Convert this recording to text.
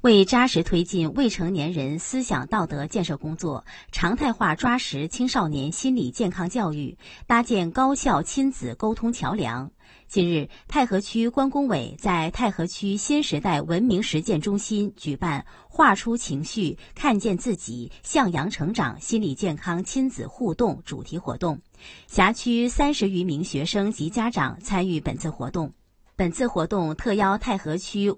为扎实推进未成年人思想道德建设工作，常态化抓实青少年心理健康教育，搭建高校亲子沟通桥梁。近日，太和区关工委在太和区新时代文明实践中心举办“画出情绪，看见自己，向阳成长”心理健康亲子互动主题活动，辖区30余名学生及家长参与本次活动。本次活动特邀太和区